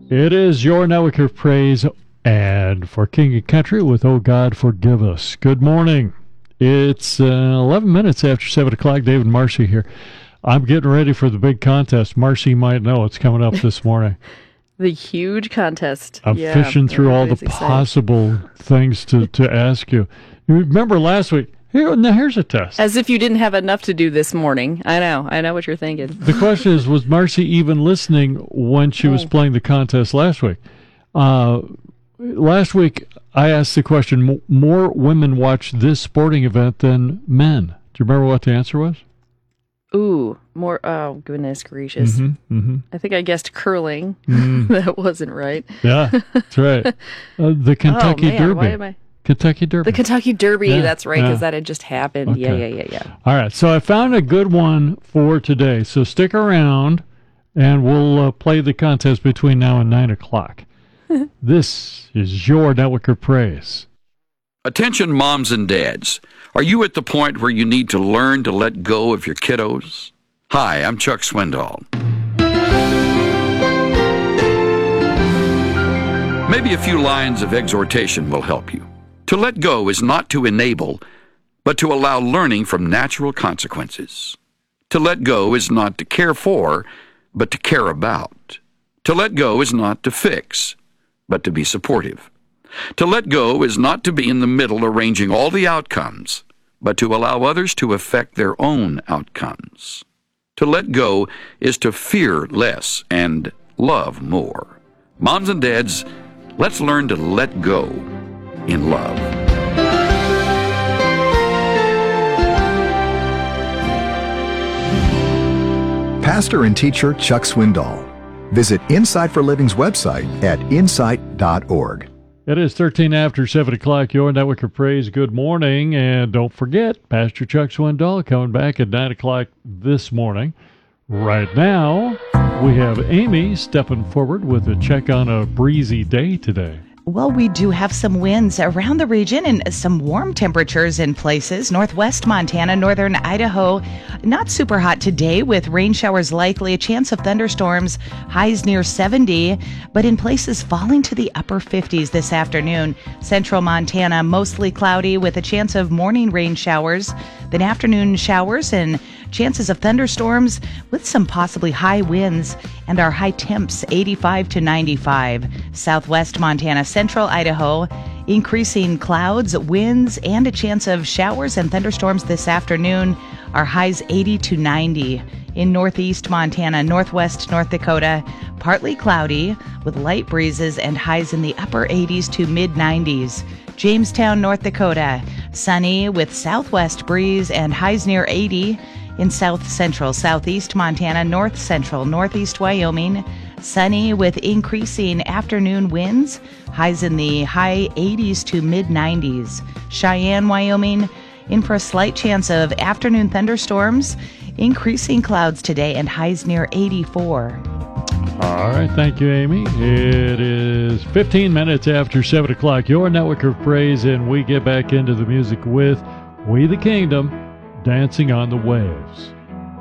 It is your network of praise and for King and Country with Oh God Forgive Us. Good morning. It's 11 minutes after 7 o'clock. David Marcy here. I'm getting ready for the big contest. Marcy might know it's coming up this morning. The huge contest. I'm fishing through all the possible things to ask you. You remember last week? Here's a test. As if you didn't have enough to do this morning. I know what you're thinking. The question is, was Marcy even listening when she was playing the contest last week? Last week, I asked the question, more women watch this sporting event than men. Do you remember what the answer was? Ooh, more, oh, goodness gracious. I think I guessed curling. That wasn't right. Yeah, that's right. The Kentucky Derby. Why am I? Kentucky Derby. The Kentucky Derby, Yeah, that's right, because that had just happened. Okay. Yeah. All right, so I found a good one for today. So stick around, and we'll play the contest between now and 9 o'clock. This is your network of praise. Attention moms and dads. Are you at the point where you need to learn to let go of your kiddos? Hi, I'm Chuck Swindoll. Maybe a few lines of exhortation will help you. To let go is not to enable, but to allow learning from natural consequences. To let go is not to care for, but to care about. To let go is not to fix, but to be supportive. To let go is not to be in the middle arranging all the outcomes, but to allow others to affect their own outcomes. To let go is to fear less and love more. Moms and dads, let's learn to let go in love. Pastor and teacher Chuck Swindoll. Visit Insight for Living's website at insight.org. It is 13 after 7 o'clock, your network of praise. Good morning, and don't forget, Pastor Chuck Swindoll coming back at 9 o'clock this morning. Right now, we have Amy stepping forward with a check on a breezy day today. Well, we do have some winds around the region and some warm temperatures in places. Northwest Montana, northern Idaho, not super hot today with rain showers likely, a chance of thunderstorms, highs near 70, but in places falling to the upper 50s this afternoon. Central Montana, mostly cloudy with a chance of morning rain showers, then afternoon showers and chances of thunderstorms with some possibly high winds, and our high temps 85 to 95. Southwest Montana, central Idaho, increasing clouds, winds, and a chance of showers and thunderstorms this afternoon. Our highs 80 to 90. In northeast Montana, northwest North Dakota, partly cloudy with light breezes and highs in the upper 80s to mid 90s. Jamestown, North Dakota, sunny with southwest breeze and highs near 80. In south central, southeast Montana, north central, northeast Wyoming, sunny with increasing afternoon winds, highs in the high 80s to mid 90s. Cheyenne, Wyoming, in for a slight chance of afternoon thunderstorms, increasing clouds today and highs near 84. All right, thank you, Amy. It is 15 minutes after 7 o'clock, your network of praise, and we get back into the music with We the Kingdom, Dancing on the Waves.